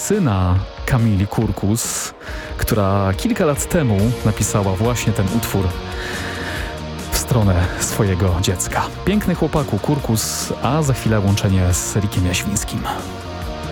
syna Kamili Kurkus, która kilka lat temu napisała właśnie ten utwór w stronę swojego dziecka. Piękny chłopaku Kurkus, a za chwilę łączenie z Rikiem Jaświńskim.